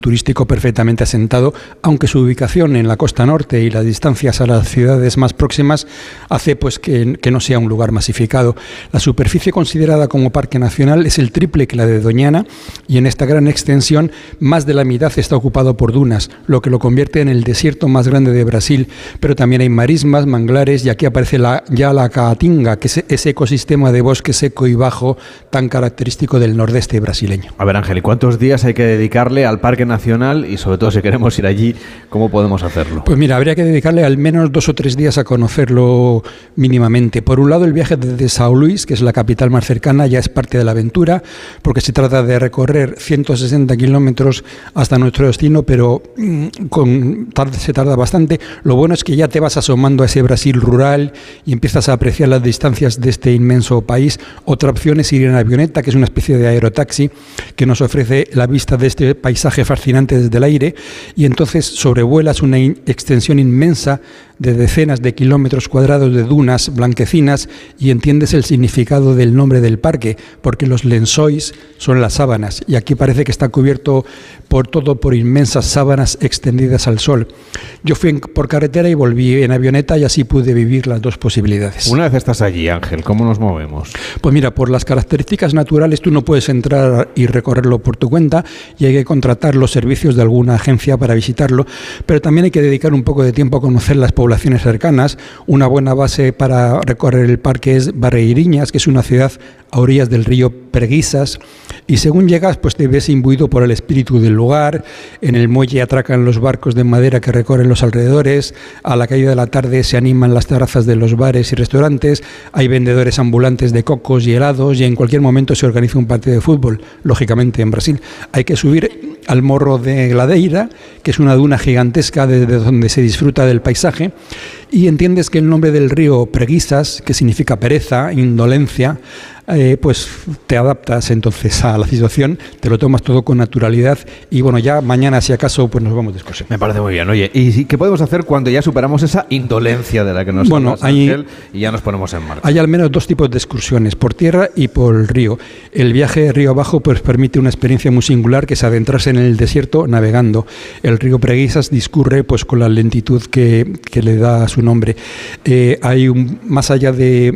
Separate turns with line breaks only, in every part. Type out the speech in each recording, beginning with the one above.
turístico perfectamente asentado, aunque su ubicación en la costa norte y las distancias a las ciudades más próximas hace pues que no sea un lugar masificado. La superficie considerada como parque nacional es el triple que la de Doñana, y en esta gran extensión más de la mitad está ocupado por dunas, lo que lo convierte en el desierto más grande de Brasil, pero también hay marismas, manglares, y aquí aparece ya la caatinga, que es ese ecosistema de bosque seco y bajo tan característico del nordeste brasileño.
A ver, Ángel, ¿y cuántos días hay que dedicarle al parque nacional? Y sobre todo, si queremos ir allí, ¿cómo podemos hacerlo?
Pues mira, habría que dedicarle al menos 2 o 3 días a conocerlo mínimamente. Por un lado, el viaje desde São Luís, que es la capital más cercana, ya es parte de la aventura, porque se trata de recorrer 160 kilómetros hasta nuestro destino, pero se tarda bastante. Lo bueno es que ya te vas asomando a ese Brasil rural y empiezas a apreciar las distancias de este inmenso país. Otra opción es ir en avioneta, que es una especie de aerotaxi que nos ofrece la vista de este paisaje fascinante desde el aire, y entonces sobrevuelas una extensión inmensa de decenas de kilómetros cuadrados de dunas blanquecinas y entiendes el significado del nombre del parque, porque los lençóis son las sábanas, y aquí parece que está cubierto por inmensas sábanas extendidas al sol. Yo fui por carretera y volví en avioneta, y así pude vivir las dos posibilidades.
Una vez estás allí, Ángel, ¿cómo nos movemos?
Pues mira, por las características naturales tú no puedes entrar y recorrerlo por tu cuenta, y hay que contratar los servicios de alguna agencia para visitarlo, pero también hay que dedicar un poco de tiempo a conocer las poblaciones cercanas. Una buena base para recorrer el parque es Barreirinhas, que es una ciudad a orillas del río Preguiças, y según llegas pues te ves imbuido por el espíritu del lugar. En el muelle atracan los barcos de madera que recorren los alrededores, a la caída de la tarde se animan las terrazas de los bares y restaurantes, hay vendedores ambulantes de cocos y helados, y en cualquier momento se organiza un partido de fútbol. Lógicamente en Brasil hay que subir al Morro de Gladeira, que es una duna gigantesca desde donde se disfruta del paisaje, y entiendes que el nombre del río Preguiças, que significa pereza, indolencia, pues te adaptas entonces a la situación, te lo tomas todo con naturalidad, y bueno, ya mañana si acaso pues nos vamos de excursión.
Me parece muy bien. Oye, ¿y qué podemos hacer cuando ya superamos esa indolencia de la que nos hablas, Ángel, y ya nos ponemos en marcha?
Hay al menos 2 tipos de excursiones, por tierra y por el río. El viaje río abajo pues permite una experiencia muy singular, que es adentrarse en el desierto navegando. El río Preguiças discurre pues con la lentitud que le da su nombre. Más allá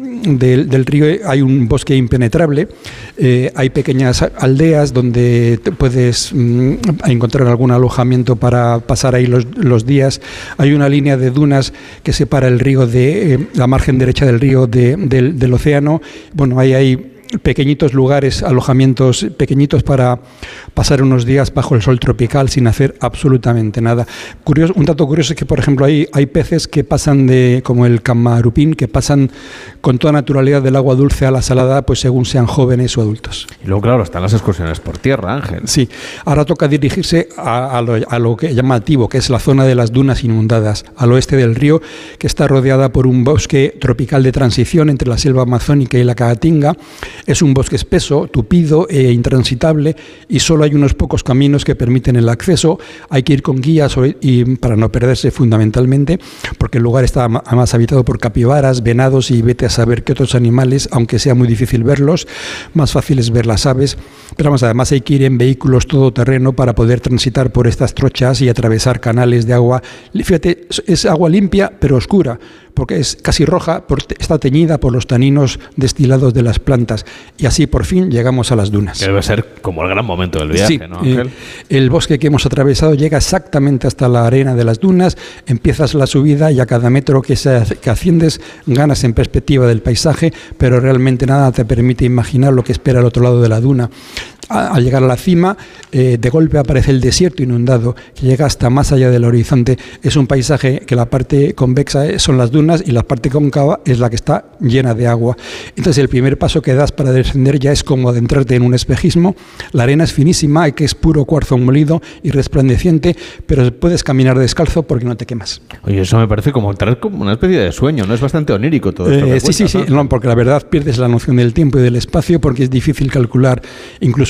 del río hay un bosque impenetrable, hay pequeñas aldeas donde puedes encontrar algún alojamiento para pasar ahí los días. Hay una línea de dunas que separa el río de la margen derecha del río del océano. Bueno, hay pequeñitos lugares, alojamientos pequeñitos para pasar unos días bajo el sol tropical sin hacer absolutamente nada. Un dato curioso es que, por ejemplo, hay peces que pasan como el camarupín, que pasan con toda naturalidad del agua dulce a la salada, pues según sean jóvenes o adultos.
Y luego, claro, están las excursiones por tierra, Ángel.
Sí, ahora toca dirigirse a lo que llamativo, que es la zona de las dunas inundadas, al oeste del río, que está rodeada por un bosque tropical de transición entre la selva amazónica y la caatinga. Es un bosque espeso, tupido e intransitable, y solo hay unos pocos caminos que permiten el acceso. Hay que ir con guías y para no perderse fundamentalmente, porque el lugar está además habitado por capibaras, venados y vete a saber qué otros animales, aunque sea muy difícil verlos. Más fácil es ver las aves, pero además hay que ir en vehículos todoterreno para poder transitar por estas trochas y atravesar canales de agua. Fíjate, es agua limpia pero oscura, porque es casi roja, está teñida por los taninos destilados de las plantas, y así por fin llegamos a las dunas.
Que debe ser como el gran momento del viaje,
sí,
¿no, Ángel?
El bosque que hemos atravesado llega exactamente hasta la arena de las dunas, empiezas la subida y a cada metro que asciendes ganas en perspectiva del paisaje, pero realmente nada te permite imaginar lo que espera al otro lado de la duna. Al llegar a la cima, de golpe aparece el desierto inundado, que llega hasta más allá del horizonte. Es un paisaje que la parte convexa son las dunas y la parte cóncava es la que está llena de agua. Entonces el primer paso que das para descender ya es como adentrarte en un espejismo. La arena es finísima, que es puro cuarzo molido y resplandeciente, pero puedes caminar descalzo porque no te quemas.
Oye, eso me parece como entrar como una especie de sueño, ¿no? Es bastante onírico todo esto.
Sí, ¿no? Porque la verdad pierdes la noción del tiempo y del espacio, porque es difícil calcular incluso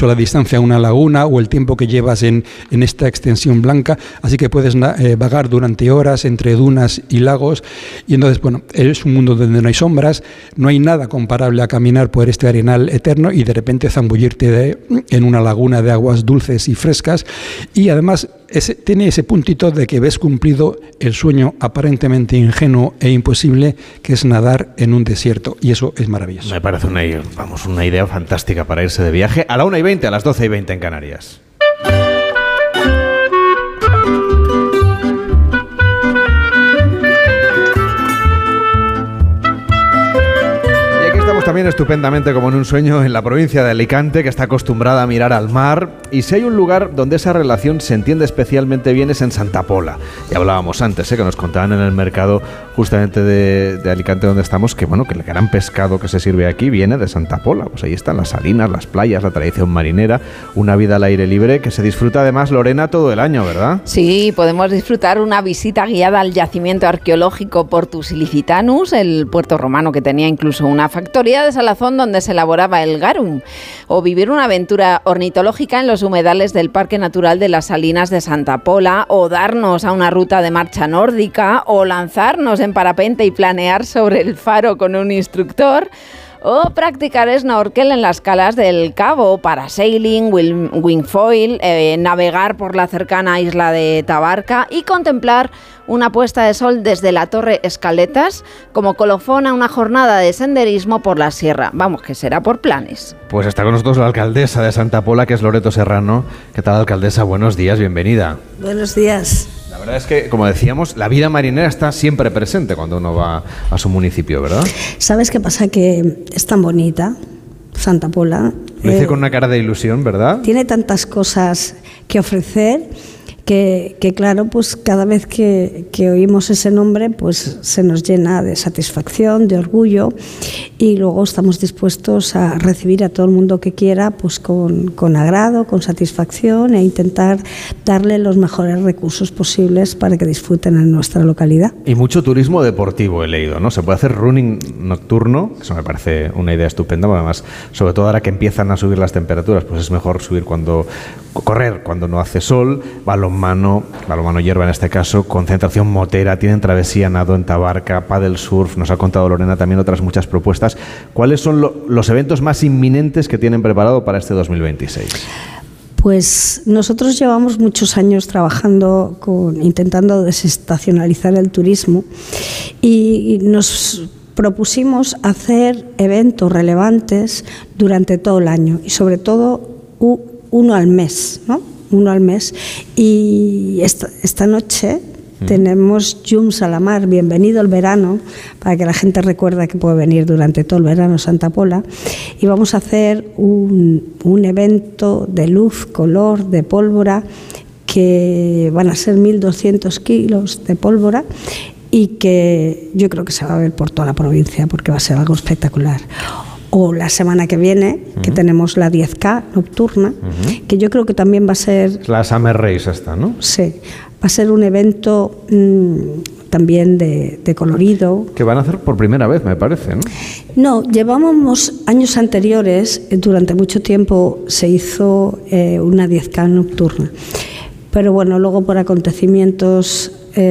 la distancia a una laguna o el tiempo que llevas en esta extensión blanca, así que puedes vagar durante horas entre dunas y lagos, y entonces, bueno, es un mundo donde no hay sombras, no hay nada comparable a caminar por este arenal eterno y de repente zambullirte en una laguna de aguas dulces y frescas, y además tiene ese puntito de que ves cumplido el sueño aparentemente ingenuo e imposible que es nadar en un desierto, y eso es maravilloso.
Me parece una idea fantástica para irse de viaje a la 1:20, a las 12:20 en Canarias. También estupendamente como en un sueño en la provincia de Alicante, que está acostumbrada a mirar al mar, y si hay un lugar donde esa relación se entiende especialmente bien es en Santa Pola. Ya hablábamos antes, que nos contaban en el mercado justamente de Alicante donde estamos, que bueno, que el gran pescado que se sirve aquí viene de Santa Pola. Pues ahí están las salinas, las playas, la tradición marinera, una vida al aire libre que se disfruta además, Lorena, todo el año, ¿verdad?
Sí, podemos disfrutar una visita guiada al yacimiento arqueológico Portus Ilicitanus, el puerto romano que tenía incluso una factoría de salazón donde se elaboraba el garum, o vivir una aventura ornitológica en los humedales del Parque Natural de las Salinas de Santa Pola, o darnos a una ruta de marcha nórdica, o lanzarnos en parapente y planear sobre el faro con un instructor, o practicar snorkel en las calas del Cabo, parasailing, wingfoil, navegar por la cercana isla de Tabarca y contemplar una puesta de sol desde la Torre Escaletas como colofón a una jornada de senderismo por la sierra. Vamos, que será por planes.
Pues está con nosotros la alcaldesa de Santa Pola, que es Loreto Serrano. ¿Qué tal, alcaldesa? Buenos días, bienvenida.
Buenos días.
La verdad es que, como decíamos, la vida marinera está siempre presente cuando uno va a su municipio, ¿verdad?
¿Sabes qué pasa? Que es tan bonita Santa Pola.
Lo dice con una cara de ilusión, ¿verdad?
Tiene tantas cosas que ofrecer que claro, pues cada vez que oímos ese nombre, pues se nos llena de satisfacción, de orgullo, y luego estamos dispuestos a recibir a todo el mundo que quiera, pues con agrado, con satisfacción, e intentar darle los mejores recursos posibles para que disfruten en nuestra localidad.
Y mucho turismo deportivo he leído, ¿no? Se puede hacer running nocturno, eso me parece una idea estupenda, además, sobre todo ahora que empiezan a subir las temperaturas, pues es mejor correr cuando no hace sol, balonmano hierba en este caso, concentración motera, tienen travesía nado en Tabarca, paddle surf, nos ha contado Lorena también otras muchas propuestas. ¿Cuáles son los eventos más inminentes que tienen preparado para este 2026?
Pues nosotros llevamos muchos años trabajando intentando desestacionalizar el turismo, y nos propusimos hacer eventos relevantes durante todo el año, y sobre todo uno al mes, ¿no? Uno al mes. Y esta noche tenemos Llums a la Mar, bienvenido el verano, para que la gente recuerde que puede venir durante todo el verano a Santa Pola, y vamos a hacer un evento de luz, color, de pólvora, que van a ser 1.200 kilos de pólvora, y que yo creo que se va a ver por toda la provincia porque va a ser algo espectacular. O la semana que viene, que tenemos la 10K nocturna, que yo creo que también va a ser...
La Summer Race esta, ¿no?
Sí, va a ser un evento también de colorido.
Que van a hacer por primera vez, me parece, ¿no?
No, llevábamos años anteriores, durante mucho tiempo se hizo una 10K nocturna. Pero bueno, luego por acontecimientos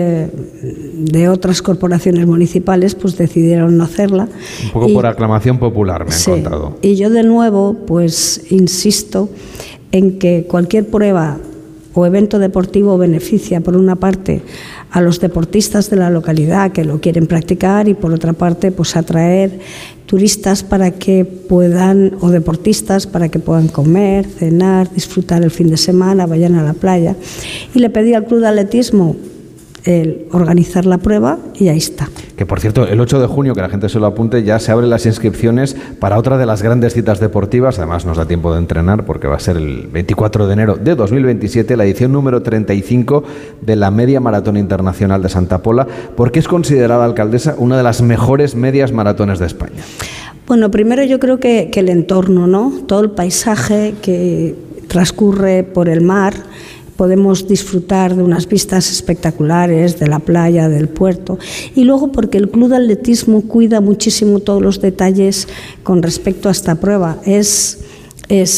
de otras corporaciones municipales, pues decidieron no hacerla.
Un poco por aclamación popular, me han contado.
Y yo de nuevo, pues insisto en que cualquier prueba o evento deportivo beneficia, por una parte, a los deportistas de la localidad que lo quieren practicar, y por otra parte, pues atraer turistas para que puedan, o deportistas para que puedan comer, cenar, disfrutar el fin de semana, vayan a la playa. Y le pedí al Club de Atletismo el organizar la prueba, y ahí está.
Que por cierto, el 8 de junio, que la gente se lo apunte, ya se abren las inscripciones para otra de las grandes citas deportivas. Además nos da tiempo de entrenar porque va a ser el 24 de enero de 2027, la edición número 35 de la Media Maratón Internacional de Santa Pola. ¿Por qué es considerada, alcaldesa, una de las mejores medias maratones de España?
Bueno, primero yo creo que el entorno, ¿no? Todo el paisaje que transcurre por el mar. Podemos disfrutar de unas vistas espectaculares de la playa, del puerto, y luego porque el Club de Atletismo cuida muchísimo todos los detalles con respecto a esta prueba. Es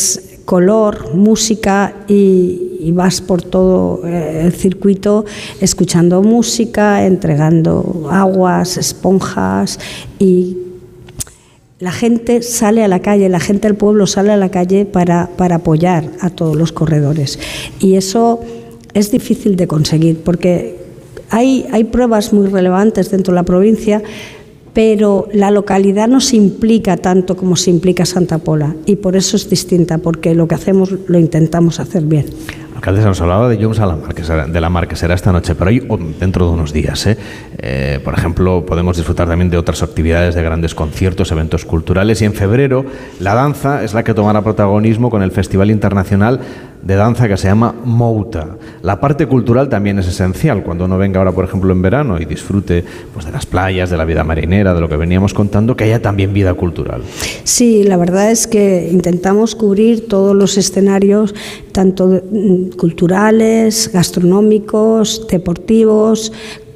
color, música y vas por todo el circuito escuchando música, entregando aguas, esponjas y la gente sale a la calle, la gente del pueblo sale a la calle para apoyar a todos los corredores y eso es difícil de conseguir porque hay pruebas muy relevantes dentro de la provincia, pero la localidad no se implica tanto como se implica Santa Pola y por eso es distinta, porque lo que hacemos lo intentamos hacer bien.
Alcaldesa, nos hablaba de Llums a la Mar, que será esta noche, pero hoy o dentro de unos días. Por ejemplo, podemos disfrutar también de otras actividades, de grandes conciertos, eventos culturales. Y en febrero, la danza es la que tomará protagonismo con el Festival Internacional de Danza que se llama Mouta. La parte cultural también es esencial. Cuando uno venga ahora, por ejemplo, en verano y disfrute pues, de las playas, de la vida marinera, de lo que veníamos contando, que haya también vida cultural.
Sí, la verdad es que intentamos cubrir todos los escenarios, tanto culturales, gastronómicos, deportivos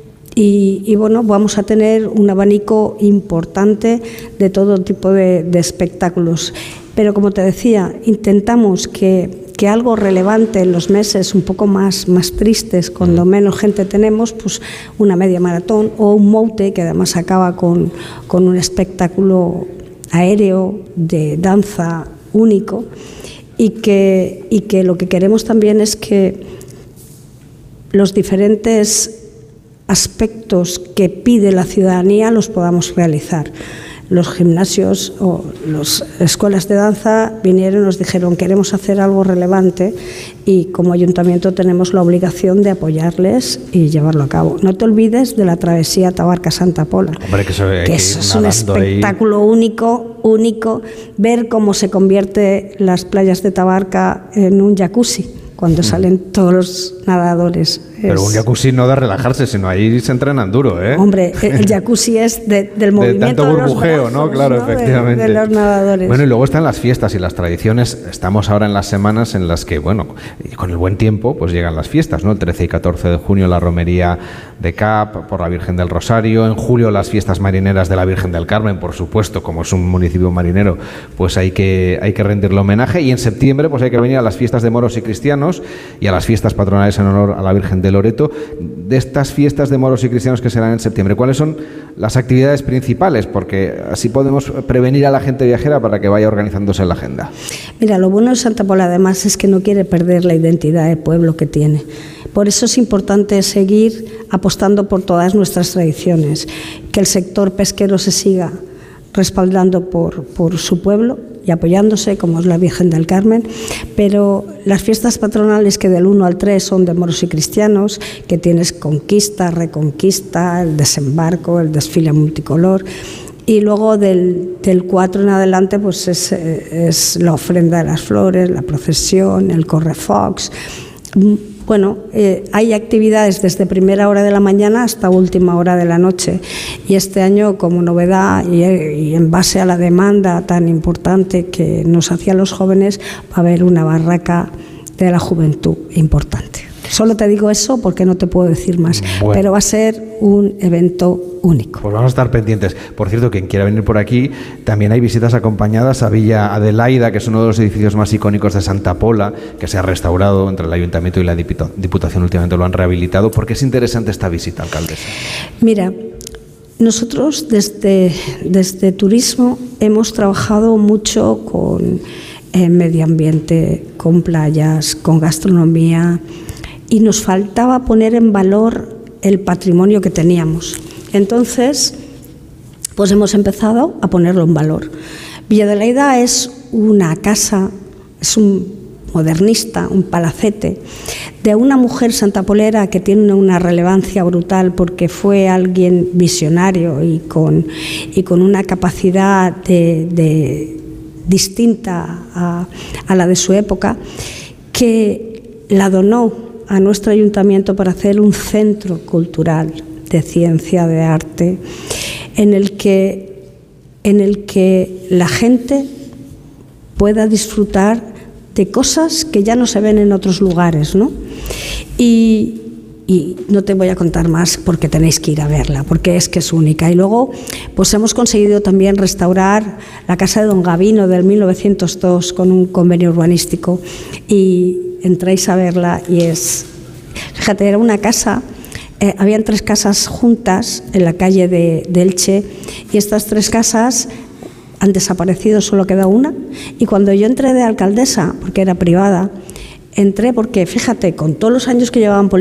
y bueno, vamos a tener un abanico importante de todo tipo de espectáculos. Pero como te decía, intentamos que algo relevante en los meses un poco más tristes, cuando menos gente tenemos, pues una media maratón o un moute que además acaba con un espectáculo aéreo de danza único y que lo que queremos también es que los diferentes aspectos que pide la ciudadanía los podamos realizar. Los gimnasios o las escuelas de danza vinieron y nos dijeron queremos hacer algo relevante y como ayuntamiento tenemos la obligación de apoyarles y llevarlo a cabo. No te olvides de la travesía Tabarca-Santa Pola.
Hombre, que eso
es un espectáculo único, ver cómo se convierte las playas de Tabarca en un jacuzzi cuando salen todos los nadadores.
Pero un jacuzzi no da relajarse, sino ahí se entrenan duro, ¿eh?
Hombre, el jacuzzi es del movimiento
de tanto burbujeo, ¿no? Claro, efectivamente.
De los nadadores.
Bueno, y luego están las fiestas y las tradiciones. Estamos ahora en las semanas en las que, bueno, con el buen tiempo, pues llegan las fiestas, ¿no? El 13 y 14 de junio la romería de Cap por la Virgen del Rosario. En julio las fiestas marineras de la Virgen del Carmen, por supuesto, como es un municipio marinero, pues hay que rendirle homenaje. Y en septiembre, pues hay que venir a las fiestas de moros y cristianos y a las fiestas patronales en honor a la Virgen de Loreto. De estas fiestas de moros y cristianos que serán en septiembre, ¿cuáles son las actividades principales? Porque así podemos prevenir a la gente viajera para que vaya organizándose en la agenda.
Mira, lo bueno de Santa Pola además es que no quiere perder la identidad de pueblo que tiene. Por eso es importante seguir apostando por todas nuestras tradiciones, que el sector pesquero se siga respaldando por su pueblo y apoyándose, como es la Virgen del Carmen, pero las fiestas patronales que del 1 al 3 son de moros y cristianos, que tienes conquista, reconquista, el desembarco, el desfile multicolor, y luego del 4 en adelante pues es la ofrenda de las flores, la procesión, el correfocs. Bueno, hay actividades desde primera hora de la mañana hasta última hora de la noche y este año, como novedad y en base a la demanda tan importante que nos hacían los jóvenes, va a haber una barraca de la juventud importante. Solo te digo eso porque no te puedo decir más, bueno, pero va a ser un evento único.
Pues vamos a estar pendientes. Por cierto, quien quiera venir por aquí, también hay visitas acompañadas a Villa Adelaida, que es uno de los edificios más icónicos de Santa Pola, que se ha restaurado entre el Ayuntamiento y la Diputación, últimamente lo han rehabilitado. ¿Por qué es interesante esta visita, alcaldesa?
Mira, nosotros desde Turismo hemos trabajado mucho con medio ambiente, con playas, con gastronomía, y nos faltaba poner en valor el patrimonio que teníamos. Entonces, pues hemos empezado a ponerlo en valor. Villa Adelaida es una casa, es un modernista, un palacete, de una mujer santapolera que tiene una relevancia brutal porque fue alguien visionario y con una capacidad distinta a la de su época, que la donó a nuestro ayuntamiento para hacer un centro cultural de ciencia, de arte, en el que la gente pueda disfrutar de cosas que ya no se ven en otros lugares, ¿no? Y y no te voy a contar más porque tenéis que ir a verla, porque es que es única. Y luego pues hemos conseguido también restaurar la casa de Don Gavino del 1902 con un convenio urbanístico, y entráis a verla y es, fíjate, era una casa, habían 3 casas juntas en la calle de Elche, y estas 3 casas han desaparecido, solo queda una. Y cuando yo entré de alcaldesa, porque era privada, entré porque, fíjate, con todos los años que llevaban